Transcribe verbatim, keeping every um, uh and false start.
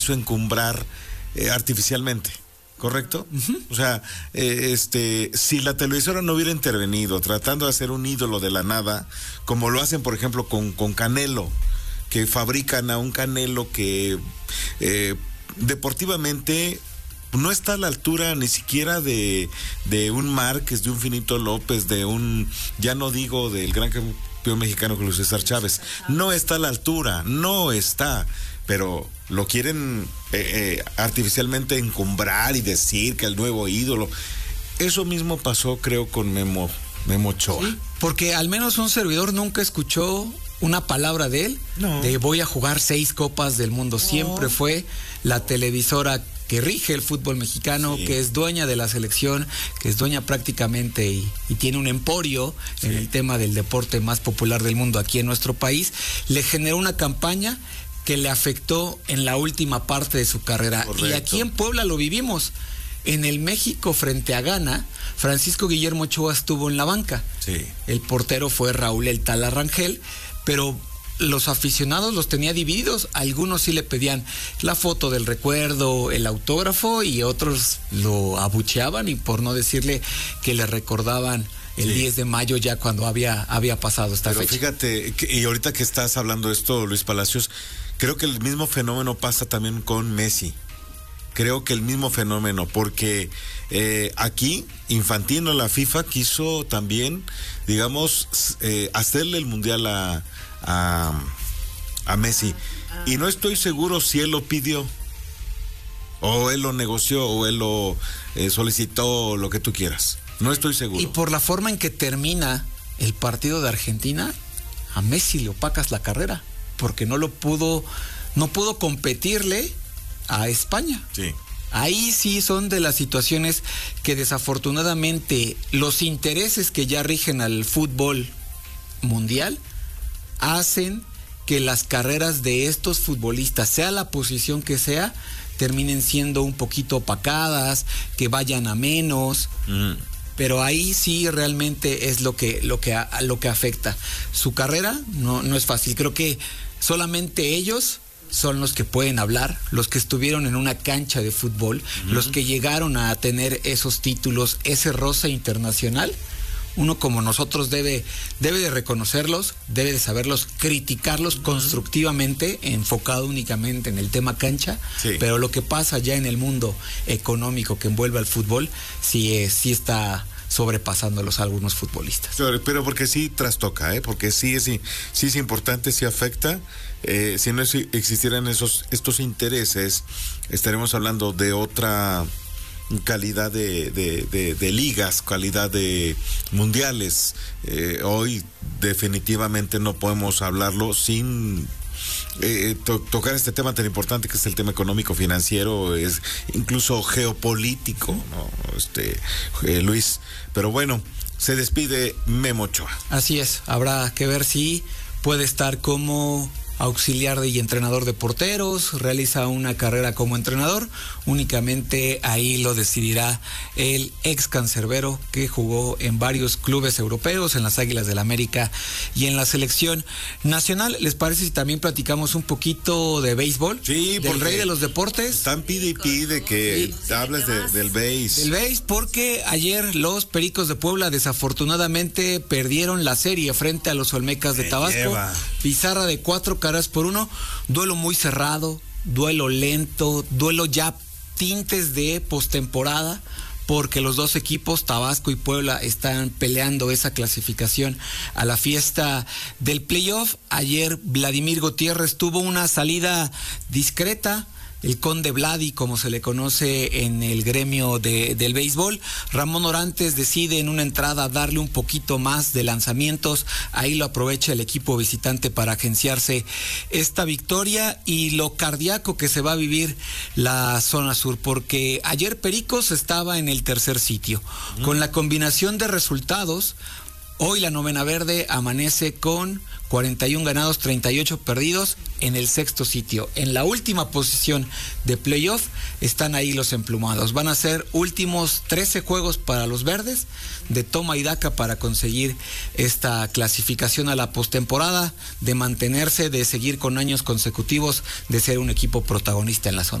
encumbrar eh, artificialmente, ¿correcto? Uh-huh. O sea, eh, este, si la televisora no hubiera intervenido tratando de hacer un ídolo de la nada, como lo hacen, por ejemplo, con, con Canelo, que fabrican a un Canelo que eh, deportivamente no está a la altura ni siquiera de, de un Márquez, de un Finito López, de un, ya no digo del gran campeón mexicano Julio César Chávez, no está a la altura, no está, pero lo quieren eh, eh, artificialmente encumbrar y decir que el nuevo ídolo. Eso mismo pasó, creo, con Memo, Memo Ochoa. Sí, porque al menos un servidor nunca escuchó una palabra de él, no. de voy a jugar seis copas del mundo. No. Siempre fue la televisora que rige el fútbol mexicano, sí. que es dueña de la selección, que es dueña prácticamente y, y tiene un emporio sí. en el tema del deporte más popular del mundo aquí en nuestro país, le generó una campaña que le afectó en la última parte de su carrera. Correcto. Y aquí en Puebla lo vivimos. En el México frente a Ghana, Francisco Guillermo Ochoa estuvo en la banca. Sí. El portero fue Raúl El Tala Rangel, pero los aficionados los tenía divididos. Algunos sí le pedían la foto del recuerdo, el autógrafo, y otros lo abucheaban, y por no decirle que le recordaban el sí. diez de mayo ya cuando había, había pasado esta pero fecha. Fíjate, que, y ahorita que estás hablando de esto, Luis Palacios, creo que el mismo fenómeno pasa también con Messi. Creo que el mismo fenómeno, porque eh, aquí Infantino, la FIFA, quiso también, digamos, eh, hacerle el mundial a, a, a Messi. Y no estoy seguro si él lo pidió, o él lo negoció, o él lo eh, solicitó, o lo que tú quieras. No estoy seguro. Y por la forma en que termina el partido de Argentina, a Messi le opacas la carrera, porque no lo pudo, no pudo competirle a España. Sí. Ahí sí son de las situaciones que desafortunadamente los intereses que ya rigen al fútbol mundial hacen que las carreras de estos futbolistas, sea la posición que sea, terminen siendo un poquito opacadas, que vayan a menos. Mm. Pero ahí sí realmente es lo que lo que a, lo que afecta. Su carrera no no es fácil. Creo que solamente ellos son los que pueden hablar, los que estuvieron en una cancha de fútbol, uh-huh. los que llegaron a tener esos títulos, ese roce internacional. Uno como nosotros debe, debe de reconocerlos, debe de saberlos, criticarlos uh-huh. constructivamente, enfocado únicamente en el tema cancha, sí. pero lo que pasa ya en el mundo económico que envuelve al fútbol, sí, es, sí está sobrepasándolos a algunos futbolistas. Pero porque sí trastoca, ¿eh? Porque sí es, sí es importante, sí afecta. Eh, si no existieran esos estos intereses, estaremos hablando de otra calidad de, de, de, de ligas, calidad de mundiales. Eh, hoy definitivamente no podemos hablarlo sin eh, to, tocar este tema tan importante que es el tema económico, financiero, es incluso geopolítico, ¿no? Este, eh, Luis, pero bueno, se despide Memo Ochoa. Así es, habrá que ver si puede estar como auxiliar de y entrenador de porteros, realiza una carrera como entrenador, únicamente ahí lo decidirá el ex cancerbero que jugó en varios clubes europeos, en las Águilas del América y en la selección nacional. ¿Les parece si también platicamos un poquito de béisbol? Sí, del rey de los deportes. Están pide y pide que sí. hables de, del béis. Del béis, porque ayer los Pericos de Puebla desafortunadamente perdieron la serie frente a los Olmecas de Tabasco. Lleva. Pizarra de cuatro caras por uno, duelo muy cerrado, duelo lento, duelo ya tintes de postemporada, porque los dos equipos, Tabasco y Puebla, están peleando esa clasificación a la fiesta del playoff. Ayer Vladimir Gutiérrez tuvo una salida discreta, el Conde Vladi, como se le conoce en el gremio de, del béisbol. Ramón Orantes decide en una entrada darle un poquito más de lanzamientos, ahí lo aprovecha el equipo visitante para agenciarse esta victoria, y lo cardíaco que se va a vivir la zona sur, porque ayer Pericos estaba en el tercer sitio, mm. con la combinación de resultados Hoy la novena verde amanece con cuarenta y uno ganados, treinta y ocho perdidos en el sexto sitio. En la última posición de playoff están ahí los emplumados. Van a ser últimos trece juegos para los verdes de toma y daca para conseguir esta clasificación a la postemporada, de mantenerse, de seguir con años consecutivos, de ser un equipo protagonista en la zona.